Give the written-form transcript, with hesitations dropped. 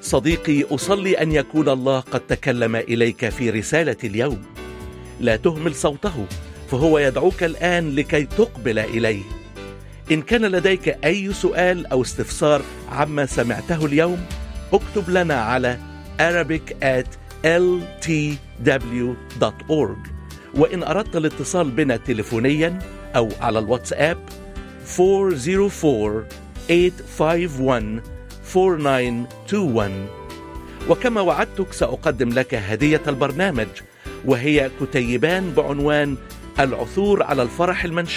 صديقي، أصلي أن يكون الله قد تكلم إليك في رسالة اليوم. لا تهمل صوته، فهو يدعوك الآن لكي تقبل إليه. إن كان لديك أي سؤال أو استفسار عما سمعته اليوم، اكتب لنا على arabic@ltw.org. وإن أردت الاتصال بنا تليفونيا أو على الواتساب 404-851-4921. وكما وعدتك سأقدم لك هدية البرنامج، وهي كتيبان بعنوان العثور على الفرح المنشود